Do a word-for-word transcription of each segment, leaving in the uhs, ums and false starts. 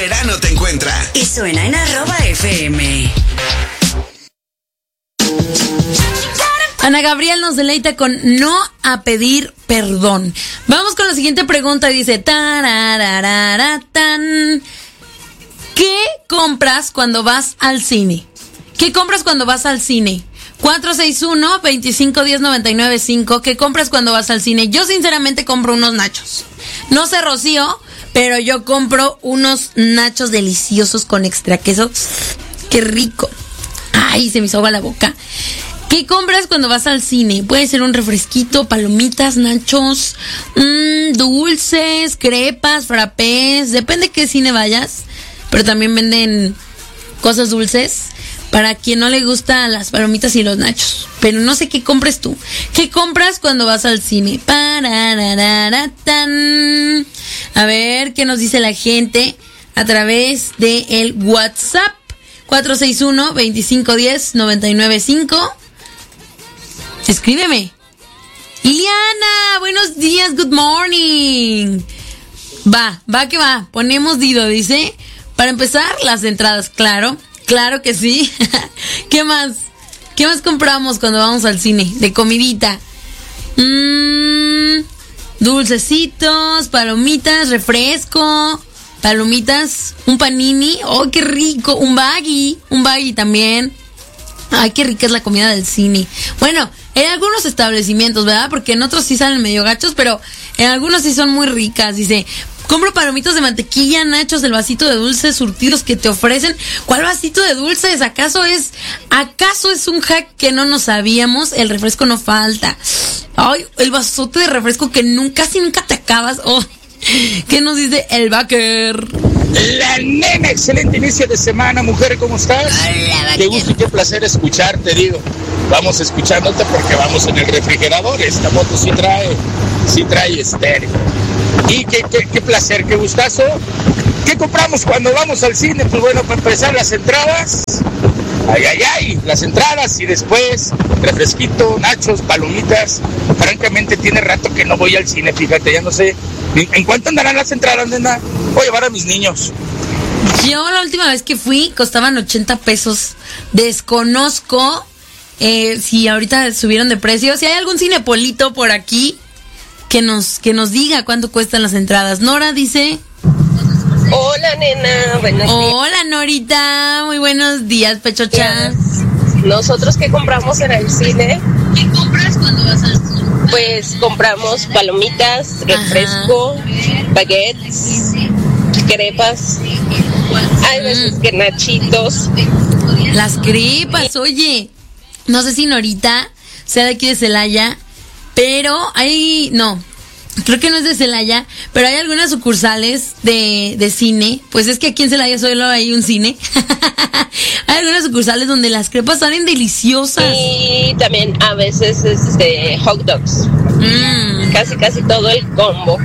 verano te encuentra. Y suena en arroba F M. Ana Gabriel nos deleita con no a pedir perdón. Vamos con la siguiente pregunta. Dice, tararararatan. ¿Qué compras cuando vas al cine? ¿Qué compras cuando vas al cine? cuatro seis uno, dos cinco uno cero, nueve nueve cinco. ¿Qué compras cuando vas al cine? Yo sinceramente compro unos nachos. No sé, Rocío, pero yo compro unos nachos deliciosos con extra queso. ¡Qué rico! ¡Ay, se me hizo agua la boca! ¿Qué compras cuando vas al cine? Puede ser un refresquito, palomitas, nachos, mmm, dulces, crepas, frappés. Depende de qué cine vayas. Pero también venden cosas dulces para quien no le gustan las palomitas y los nachos. Pero no sé qué compres tú. ¿Qué compras cuando vas al cine? Pararararatan. A ver qué nos dice la gente a través de el WhatsApp. cuatro seis uno, dos cinco uno cero, nueve nueve cinco. Escríbeme. Iliana, buenos días, good morning. Va, va que va. Ponemos Dido, dice. Para empezar, las entradas, claro. Claro que sí. ¿Qué más? ¿Qué más compramos cuando vamos al cine? De comidita. Mmm, dulcecitos, palomitas, refresco, palomitas, un panini. ¡Oh, qué rico! Un baggy, un baggy también. Ay, qué rica es la comida del cine. Bueno, en algunos establecimientos, ¿verdad? Porque en otros sí salen medio gachos, pero en algunos sí son muy ricas. Dice, compro palomitas de mantequilla, nachos, el vasito de dulces surtidos que te ofrecen. ¿Cuál vasito de dulces? ¿Acaso es, acaso es un hack que no nos sabíamos? El refresco no falta. Ay, el vasote de refresco que nunca, casi nunca te acabas. Oh, ¿qué nos dice el Baker? La nena, excelente inicio de semana, mujer, ¿cómo estás? Hola, qué gusto y qué placer escucharte, digo. Vamos escuchándote porque vamos en el refrigerador. Esta moto sí trae, sí trae estéreo. Y qué, qué, qué placer, qué gustazo. ¿Qué compramos cuando vamos al cine? Pues bueno, para empezar las entradas. Ay, ay, ay, las entradas y después refresquito, nachos, palomitas. Francamente tiene rato que no voy al cine, fíjate, ya no sé. ¿En cuánto andarán las entradas, nena? Voy a llevar a mis niños. Yo la última vez que fui costaban ochenta pesos. Desconozco eh, si ahorita subieron de precio. Si hay algún cinepolito por aquí que nos, que nos diga cuánto cuestan las entradas. Nora dice... Hola, nena, buenos días. Hola, Norita, muy buenos días, pechocha. Nosotros que compramos en el cine. ¿Qué compras cuando vas al cine? Pues compramos palomitas, refresco, ajá, baguettes, crepas. Hay veces que nachitos. Las crepas, oye. No sé si Norita sea de aquí de Celaya, pero hay... No, creo que no es de Celaya, pero hay algunas sucursales de, de cine. Pues es que aquí en Celaya solo hay un cine. Hay algunas sucursales donde las crepas salen deliciosas. Y también a veces es de hot dogs. Mm. Casi, casi todo el combo.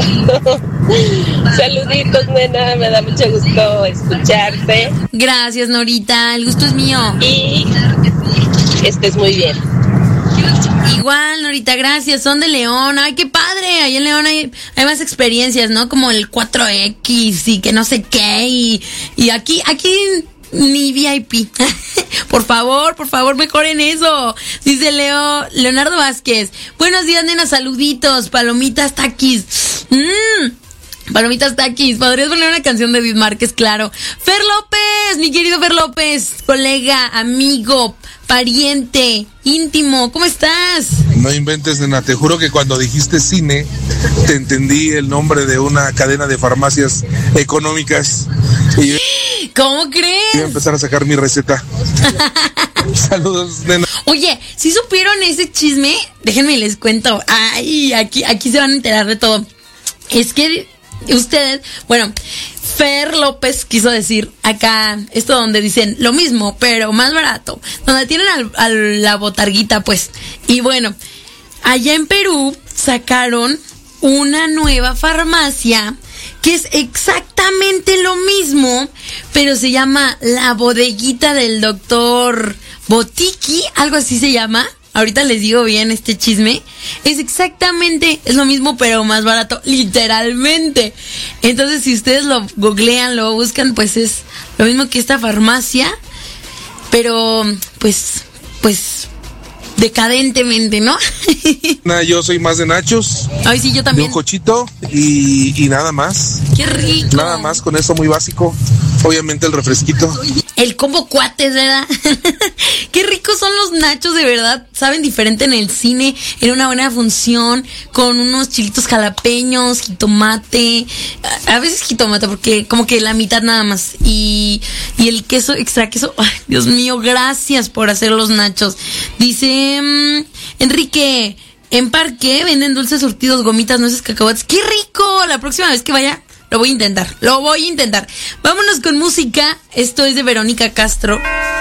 Saluditos, nena, me da mucho gusto escucharte. Gracias, Norita, el gusto es mío. Y que estés muy bien. Igual, Norita, gracias. Son de León. Ay, qué padre. Ahí en León hay, hay más experiencias, ¿no? Como el cuatro equis y que no sé qué. Y, y aquí, aquí ni V I P. Por favor, por favor, mejoren eso. Dice Leo, Leonardo Vázquez. Buenos días, nena, saluditos. Palomitas, taquis. Mmm. Palomitas taquis. Podrías poner una canción de Edith Márquez, claro. Fer López, mi querido Fer López, colega, amigo, pariente, íntimo, ¿cómo estás? No inventes, nena, te juro que cuando dijiste cine, te entendí el nombre de una cadena de farmacias económicas. Y ¿cómo crees? Voy a empezar a sacar mi receta. Saludos, nena. Oye, ¿sí supieron ese chisme? Déjenme les cuento. Ay, aquí, aquí se van a enterar de todo. Es que ustedes, bueno, Fer López quiso decir acá, esto donde dicen lo mismo, pero más barato, donde tienen al, a la botarguita, pues. Y bueno, allá en Perú sacaron una nueva farmacia que es exactamente lo mismo, pero se llama La Bodeguita del Doctor Botiqui, algo así se llama. ahorita les digo bien este chisme, es exactamente, es lo mismo pero más barato, literalmente. Entonces si ustedes lo googlean, lo buscan, pues es lo mismo que esta farmacia, pero pues, pues decadentemente, ¿no? Yo soy más de nachos. Ay, sí, yo también. De un cochito y, y nada más. ¡Qué rico! Nada más, con eso muy básico. Obviamente el refresquito. El combo cuates, ¿verdad? Qué ricos son los nachos, de verdad. Saben diferente en el cine, en una buena función, con unos chilitos jalapeños, jitomate. A, a veces jitomate, porque como que la mitad nada más. Y, y el queso, extra queso. Ay, Dios mío, gracias por hacer los nachos. Dice um, Enrique, en Parque venden dulces surtidos, gomitas, nueces, cacahuates. ¡Qué rico! La próxima vez que vaya, lo voy a intentar. Lo voy a intentar. Vámonos con música. Esto es de Verónica Castro.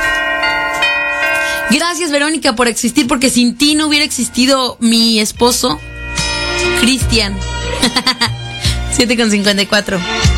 Gracias, Verónica, por existir, porque sin ti no hubiera existido mi esposo, Cristian. siete con cincuenta y cuatro.